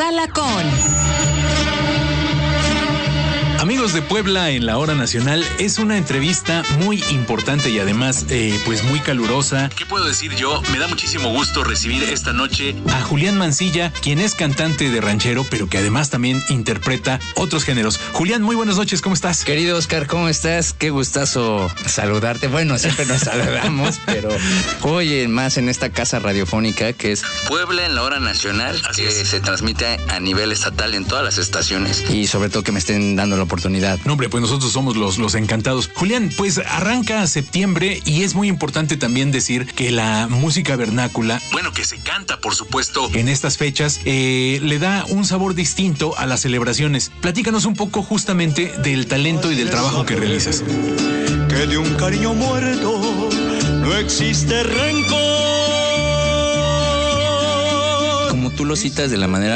sala con... Amigos de Puebla en la Hora Nacional, es una entrevista muy importante y además pues muy calurosa. ¿Qué puedo decir yo? Me da muchísimo gusto recibir esta noche a Julián Mancilla, quien es cantante de ranchero, pero que además también interpreta otros géneros. Julián, muy buenas noches, ¿cómo estás? Querido Oscar, ¿cómo estás? Qué gustazo saludarte. Bueno, siempre nos saludamos, pero hoy más en esta casa radiofónica que es Puebla en la Hora Nacional, que se transmite a nivel estatal en todas las estaciones y sobre todo que me estén dando la oportunidad. No, hombre, pues nosotros somos los encantados. Julián, pues arranca septiembre y es muy importante también decir que la música vernácula, bueno, que se canta, por supuesto, en estas fechas, le da un sabor distinto a las celebraciones. Platícanos un poco justamente del talento y del trabajo que realizas. Que de un cariño muerto no existe rencor. Como tú lo citas de la manera